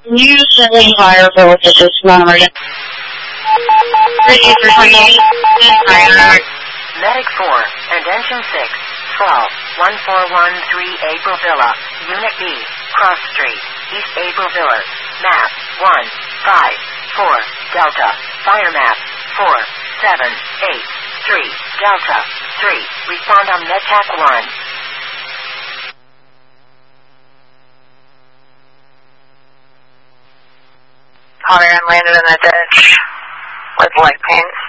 Usually higher, but with this number. Medic 4 and Engine 6, fall, 1413 April Villa, Unit B, Cross Street, East April Villa, map, 154, Delta, fire map, 4783, Delta, 3, respond on NetTac 1. Connor, I'm landed in a ditch with leg pains.